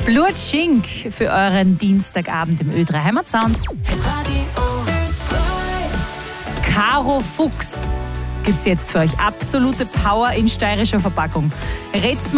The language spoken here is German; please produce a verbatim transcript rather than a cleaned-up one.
Blutschink für euren Dienstagabend im Ö drei Heimat Sounds. Caro Fuchs gibt's jetzt für euch. Absolute Power in steirischer Verpackung. Rät's